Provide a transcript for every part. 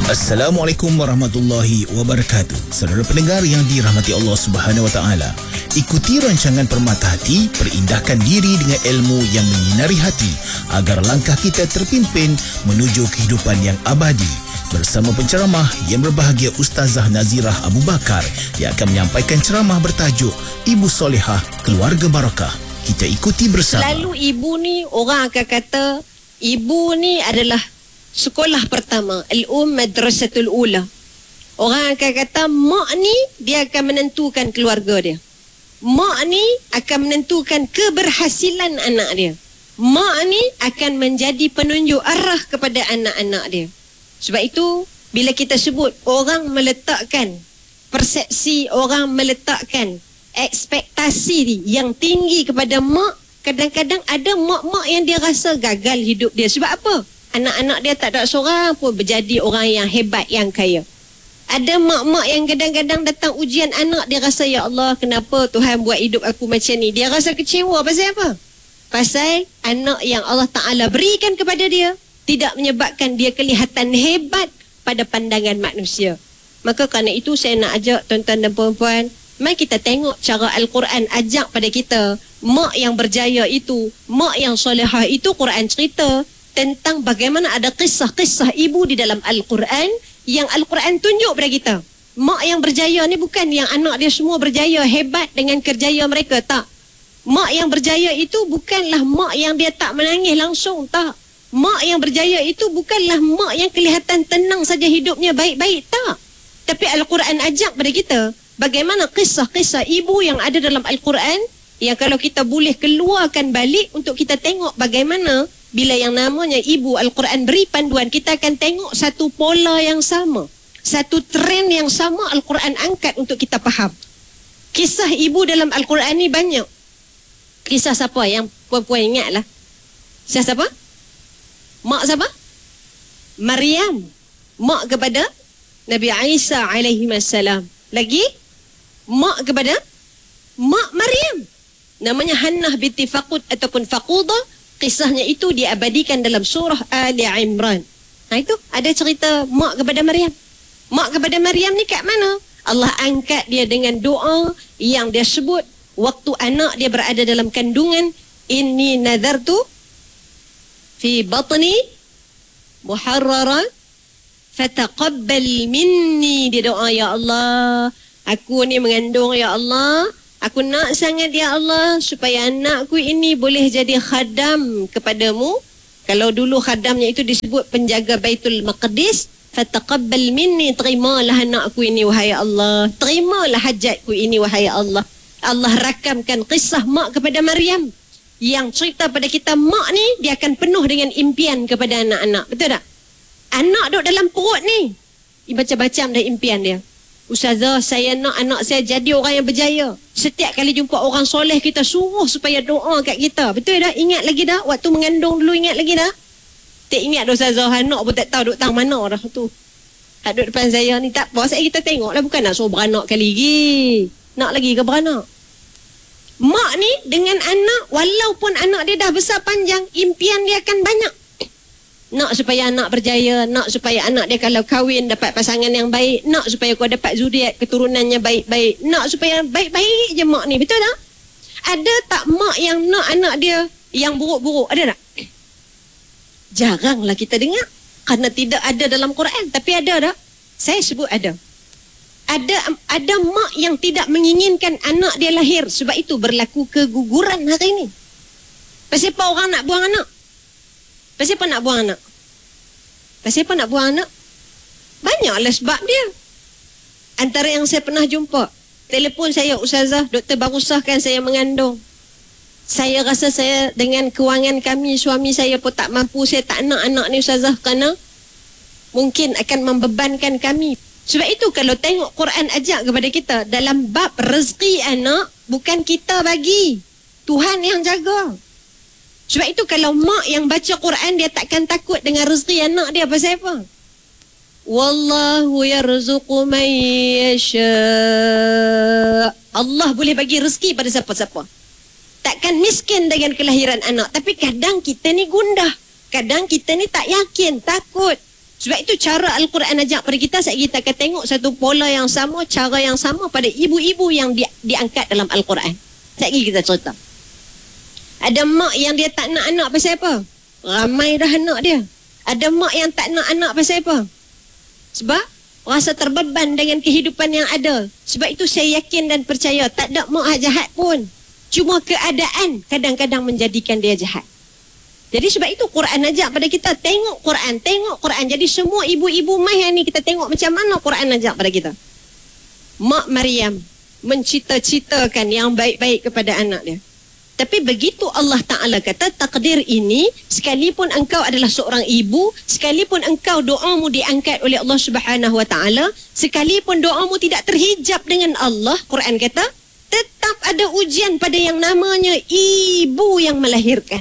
Assalamualaikum warahmatullahi wabarakatuh. Saudara pendengar yang dirahmati Allah Subhanahu wa taala, ikuti rancangan Permata Hati, perindahkan diri dengan ilmu yang menyinari hati agar langkah kita terpimpin menuju kehidupan yang abadi. Bersama penceramah yang berbahagia Ustazah Nazirah Abu Bakar yang akan menyampaikan ceramah bertajuk Ibu Solehah Keluarga Barakah. Kita ikuti bersama. Lalu ibu ni, orang akan kata ibu ni adalah sekolah pertama, Madrasatul Ula. Orang akan kata mak ni dia akan menentukan keluarga dia. Mak ni akan menentukan keberhasilan anak dia. Mak ni akan menjadi penunjuk arah kepada anak-anak dia. Sebab itu bila kita sebut orang meletakkan persepsi, orang meletakkan ekspektasi yang tinggi kepada mak, kadang-kadang ada mak-mak yang dia rasa gagal hidup dia. Sebab apa? Anak-anak dia tak ada seorang pun berjadi orang yang hebat, yang kaya. Ada mak-mak yang kadang-kadang datang ujian anak, dia rasa, ya Allah, kenapa Tuhan buat hidup aku macam ni? Dia rasa kecewa. Pasal apa? Pasal anak yang Allah Ta'ala berikan kepada dia tidak menyebabkan dia kelihatan hebat pada pandangan manusia. Maka kerana itu saya nak ajak tuan-tuan dan puan-puan, mari kita tengok cara Al-Quran ajak pada kita. Mak yang berjaya itu, mak yang solehah itu, Quran cerita tentang bagaimana ada kisah-kisah ibu di dalam Al-Quran yang Al-Quran tunjuk pada kita. Mak yang berjaya ni bukan yang anak dia semua berjaya hebat dengan kerjaya mereka, tak. Mak yang berjaya itu bukanlah mak yang dia tak menangis langsung, tak. Mak yang berjaya itu bukanlah mak yang kelihatan tenang saja hidupnya, baik-baik, tak. Tapi Al-Quran ajak pada kita bagaimana kisah-kisah ibu yang ada dalam Al-Quran yang kalau kita boleh keluarkan balik untuk kita tengok bagaimana bila yang namanya ibu Al-Quran beri panduan, kita akan tengok satu pola yang sama, satu trend yang sama Al-Quran angkat untuk kita faham. Kisah ibu dalam Al-Quran ni banyak. Kisah siapa yang puan-puan ingatlah? Kisah siapa? Mak siapa? Maryam. Mak kepada Nabi Isa alaihi wassalam. Lagi? Mak kepada Mak Maryam. Namanya Hannah binti Faqud ataupun Faqudah. Kisahnya itu diabadikan dalam surah Ali Imran. Nah itu ada cerita mak kepada Maryam. Mak kepada Maryam ni kat mana? Allah angkat dia dengan doa yang dia sebut waktu anak dia berada dalam kandungan. Inni nadartu fi batni muharraran fataqabbal minni. Dia doa, ya Allah, aku ni mengandung, ya Allah, aku nak sangat, ya Allah, supaya anakku ini boleh jadi khadam kepadamu. Kalau dulu khadamnya itu disebut penjaga Baitul Maqdis. Fataqabbal minni, terimalah anakku ini, wahai Allah. Terimalah hajatku ini, wahai Allah. Allah rakamkan kisah mak kepada Maryam yang cerita pada kita mak ni dia akan penuh dengan impian kepada anak-anak. Betul tak? Anak duduk dalam perut ni, macam-macam dah impian dia. Ustazah, saya nak anak saya jadi orang yang berjaya. Setiap kali jumpa orang soleh, kita suruh supaya doa kat kita. Betul dah? Ingat lagi dah? Waktu mengandung dulu ingat lagi dah? Tak ingat dah Ustazah, anak pun tak tahu duduk tang mana dah tu. Tak duduk depan saya ni, tak apa. Saya kita tengok lah, bukan nak suruh beranak kali lagi. Nak lagi ke beranak? Mak ni dengan anak, walaupun anak dia dah besar panjang, impian dia akan banyak. Nak supaya anak berjaya, nak supaya anak dia kalau kahwin dapat pasangan yang baik, nak supaya kau dapat zuriat keturunannya baik-baik, nak supaya baik-baik je mak ni. Betul tak? Ada tak mak yang nak anak dia yang buruk-buruk? Ada tak? Jaranglah kita dengar kerana tidak ada dalam Quran. Tapi ada tak? Saya sebut ada. Ada mak yang tidak menginginkan anak dia lahir, sebab itu berlaku keguguran hari ini. Pasal apa orang nak buang anak? Pasal apa nak buang anak? Pasal apa nak buang anak? Banyaklah sebab dia. Antara yang saya pernah jumpa, telefon saya, Ustazah, doktor baru sahkan saya mengandung. Saya rasa saya dengan kewangan kami, suami saya pun tak mampu, saya tak nak anak ni Ustazah, kerana mungkin akan membebankan kami. Sebab itu kalau tengok Quran ajak kepada kita dalam bab rezeki anak, bukan kita bagi, Tuhan yang jaga. Sebab itu kalau mak yang baca Quran, dia takkan takut dengan rezeki anak dia. Pasal apa? Wallahu yarzuqu man yasha. Allah boleh bagi rezeki pada siapa-siapa. Takkan miskin dengan kelahiran anak. Tapi kadang kita ni gundah. Kadang kita ni tak yakin, takut. Sebab itu cara Al-Quran ajak pada kita, saat kita akan tengok satu pola yang sama, cara yang sama pada ibu-ibu yang diangkat dalam Al-Quran. Saat ini kita cerita. Ada mak yang dia tak nak anak pasal apa? Ramai dah anak dia. Ada mak yang tak nak anak pasal apa? Sebab rasa terbeban dengan kehidupan yang ada. Sebab itu saya yakin dan percaya tak ada mak jahat pun. Cuma keadaan kadang-kadang menjadikan dia jahat. Jadi sebab itu Quran ajak pada kita tengok Quran, tengok Quran. Jadi semua ibu-ibu mai ni kita tengok macam mana Quran ajak pada kita. Mak Maryam mencita-citakan yang baik-baik kepada anak dia. Tapi begitu Allah Ta'ala kata takdir ini, sekalipun engkau adalah seorang ibu, sekalipun engkau doamu diangkat oleh Allah Subhanahu Wa Ta'ala, sekalipun doamu tidak terhijab dengan Allah, Quran kata tetap ada ujian pada yang namanya ibu yang melahirkan.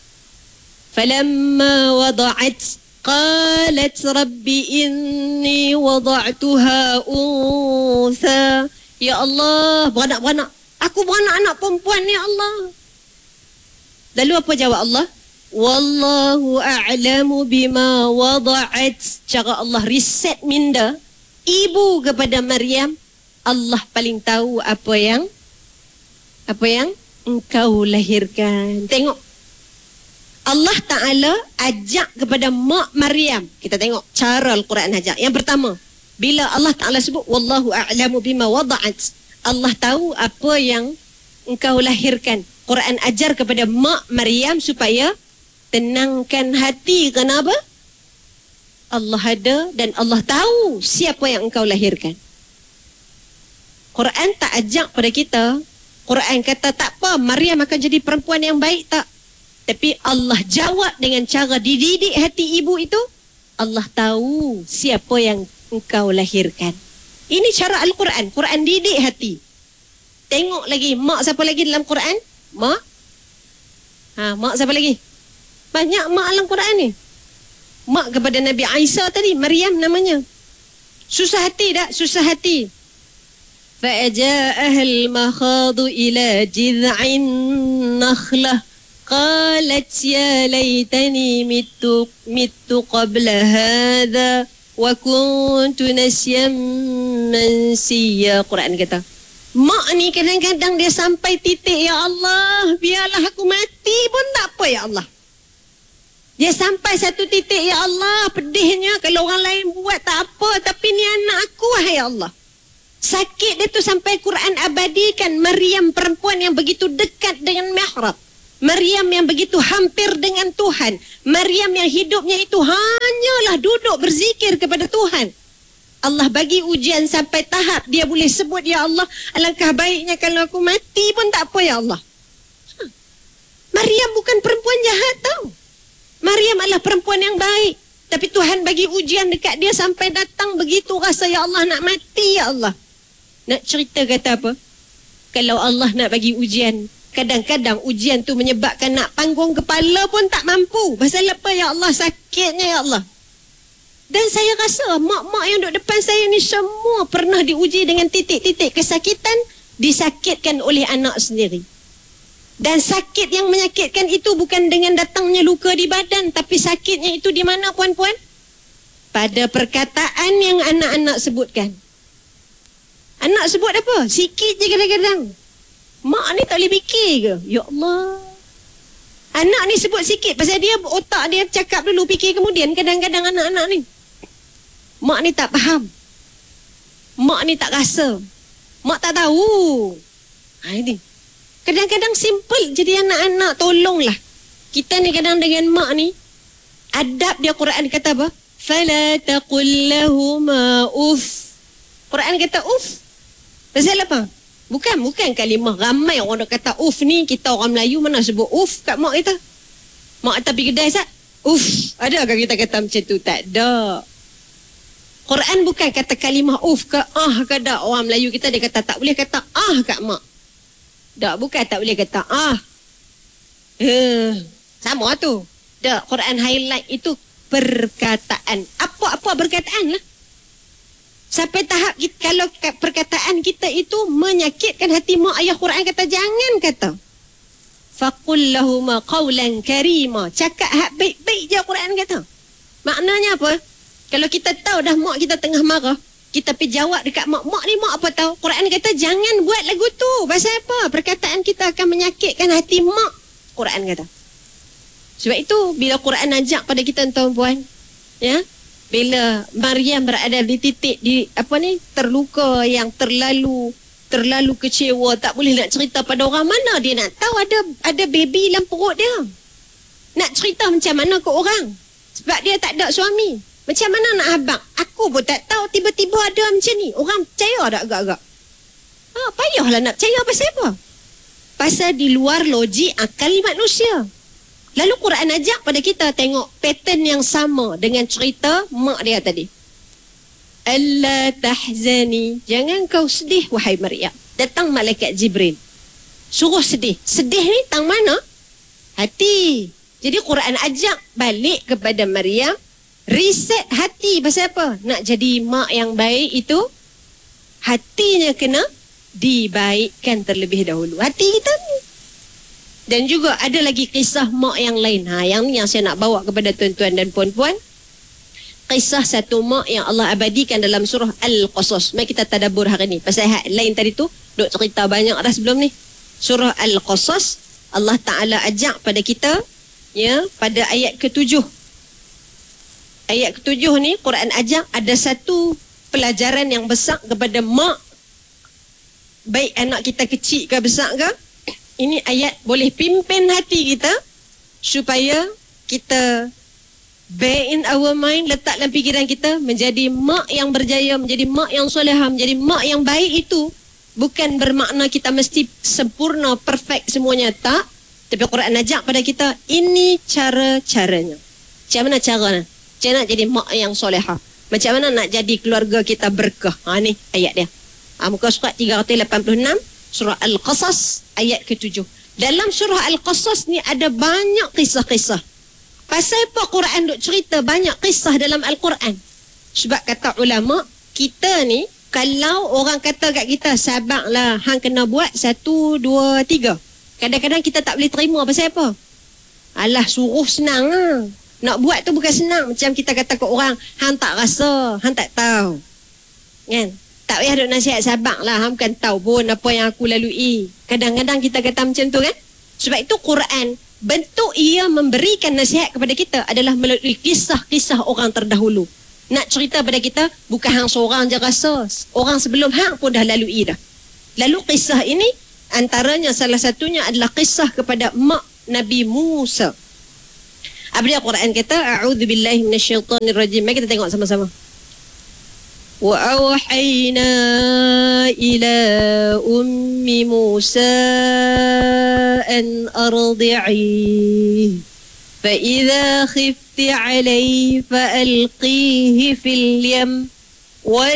Falamma wada'at qalat rabbi inni wada'tuha untha. Ya Allah, beranak-beranak. Aku beranak anak perempuan ya Allah. Lalu apa jawab Allah? Wallahu a'lamu bima wada'at. Cara Allah reset minda ibu kepada Maryam, Allah paling tahu apa yang engkau lahirkan. Tengok, Allah Ta'ala ajak kepada mak Maryam. Kita tengok cara Al-Quran ajak. Yang pertama, bila Allah Ta'ala sebut wallahu a'lamu bima wada'at, Allah tahu apa yang engkau lahirkan. Quran ajar kepada mak Maryam supaya tenangkan hati. Kenapa? Allah ada dan Allah tahu siapa yang engkau lahirkan. Quran tak ajak pada kita. Quran kata tak apa, Maryam akan jadi perempuan yang baik, tak. Tapi Allah jawab dengan cara dididik hati ibu itu. Allah tahu siapa yang engkau lahirkan. Ini cara Al-Quran. Quran didik hati. Tengok lagi, mak siapa lagi dalam Quran? Mak? Mak siapa lagi? Banyak mak dalam Quran ni. Mak kepada Nabi Isa tadi, Maryam namanya. Susah hati tak? Susah hati. فَأَجَاءَهَا الْمَخَاضُ إِلَى جِذْعِ النَّخْلَةِ قَالَتْ يَا لَيْتَنِي مِتُّ قَبْلَ هَذَا وَكُنْتُ نَسْيًا مَنْسِيًّا. Quran kata, mak ni kadang-kadang dia sampai titik, ya Allah, biarlah aku mati pun tak apa ya Allah. Dia sampai satu titik, ya Allah, pedihnya kalau orang lain buat tak apa, tapi ni anak aku, ya Allah. Sakit dia tu sampai Quran abadikan Maryam perempuan yang begitu dekat dengan mihrab. Maryam yang begitu hampir dengan Tuhan. Maryam yang hidupnya itu hanyalah duduk berzikir kepada Tuhan. Allah bagi ujian sampai tahap dia boleh sebut, ya Allah, alangkah baiknya kalau aku mati pun tak apa ya Allah. Maryam bukan perempuan jahat tau. Maryam adalah perempuan yang baik. Tapi Tuhan bagi ujian dekat dia sampai datang begitu rasa, ya Allah, nak mati ya Allah. Nak cerita kata apa? Kalau Allah nak bagi ujian, kadang-kadang ujian tu menyebabkan nak panggung kepala pun tak mampu. Pasal apa ya Allah? Sakitnya ya Allah. Dan saya rasa mak-mak yang duduk depan saya ni semua pernah diuji dengan titik-titik kesakitan, disakitkan oleh anak sendiri. Dan sakit yang menyakitkan itu bukan dengan datangnya luka di badan, tapi sakitnya itu di mana, puan-puan? Pada perkataan yang anak-anak sebutkan. Anak sebut apa? Sikit je kadang-kadang. Mak ni tak boleh fikir ke? Ya Allah. Anak ni sebut sikit pasal dia otak dia cakap dulu, fikir kemudian. Kadang-kadang anak-anak ni, mak ni tak faham. Mak ni tak rasa. Mak tak tahu. Ini kadang-kadang simple jadi anak-anak. Tolonglah. Kita ni kadang dengan mak ni, adab dia Quran kata apa? Fala taqul lahuma uff. Quran kata uff. Pasal apa? Bukan kalimah. Ramai orang dah kata uff ni. Kita orang Melayu mana sebut uff kat mak kita? Mak kita pergi kedai sat, uff. Adakah kita kata macam tu? Tak ada. Quran bukan kata kalimah uff ke ke dak. Orang Melayu kita dia kata tak boleh kata kat mak. Tak, bukan tak boleh kata sama tu. Tak, Quran highlight itu perkataan. Apa-apa perkataan lah. Sampai tahap kita, kalau perkataan kita itu menyakitkan hati mak ayah, Quran kata jangan kata. Faqul lahuma qawlan karima. Cakap hak baik-baik je Quran kata. Maknanya apa? Kalau kita tahu dah mak kita tengah marah, kita pergi jawab dekat mak ni mak apa tahu? Quran kata jangan buat lagu tu. Pasal apa? Perkataan kita akan menyakitkan hati mak. Quran kata. Sebab itu bila Quran ajak pada kita tuan-puan, ya, bila Maryam berada di titik terluka yang terlalu kecewa, tak boleh nak cerita pada orang, mana dia nak tahu ada baby dalam perut dia. Nak cerita macam mana ke orang? Sebab dia tak ada suami. Macam mana nak habaq? Aku pun tak tahu, tiba-tiba ada macam ni. Orang percaya tak agak-agak? Payahlah nak percaya pasal apa? Pasal di luar logik akal manusia. Lalu Quran ajak pada kita tengok pattern yang sama dengan cerita mak dia tadi. Alla tahzani, jangan kau sedih wahai Maryam. Datang malaikat Jibril, suruh sedih. Sedih ni tang mana? Hati. Jadi Quran ajak balik kepada Maryam, reset hati. Pasal apa? Nak jadi mak yang baik itu, hatinya kena dibaikkan terlebih dahulu. Hati kita ni. Dan juga ada lagi kisah mak yang lain. Yang ni yang saya nak bawa kepada tuan-tuan dan puan-puan. Kisah satu mak yang Allah abadikan dalam surah Al-Qasas. Mari kita tadabbur hari ni. Pasal lain tadi tu, duk cerita banyak dah sebelum ni. Surah Al-Qasas, Allah Ta'ala ajak pada kita, ya, pada ayat ke-7. Ayat ke-7 ni Quran ajak ada satu pelajaran yang besar kepada mak. Baik anak kita kecil ke besar ke, ini ayat boleh pimpin hati kita supaya kita bear in our mind, letak dalam fikiran kita, menjadi mak yang berjaya, menjadi mak yang solehah, menjadi mak yang baik. Itu bukan bermakna kita mesti sempurna, perfect semuanya, tak. Tapi Quran ajak pada kita, ini cara-caranya. Macam mana caranya? Macam mana nak jadi mak yang solehah? Macam mana nak jadi keluarga kita berkah? Ni ayat dia. Muka surat 386, surah Al-Qasas, ayat ke-7. Dalam surah Al-Qasas ni ada banyak kisah-kisah. Pasal apa Quran duk cerita banyak kisah dalam Al-Quran? Sebab kata ulama, kita ni, kalau orang kata kat kita, sabarlah, hang kena buat 1, 2, 3. Kadang-kadang kita tak boleh terima. Pasal apa? Alah, suruh senang lah. Nak buat tu bukan senang. Macam kita kata ke orang, hang tak rasa, hang tak tahu. Kan? Tak payah duk nasihat, sabarlah, hang bukan tahu pun apa yang aku lalui. Kadang-kadang kita kata macam tu kan? Sebab itu Quran, bentuk ia memberikan nasihat kepada kita adalah melalui kisah-kisah orang terdahulu. Nak cerita pada kita, bukan hang seorang je rasa. Orang sebelum hang pun dah lalui dah. Lalu kisah ini, antaranya salah satunya adalah kisah kepada mak Nabi Musa. Apa dia Quran kata? A'udzubillahi minasyaitonirrajim. Mari kita tengok sama-sama. Wa awhayna ila ummi Musa an ardi'i fa idza khifti alayhi fa alqihi fil yam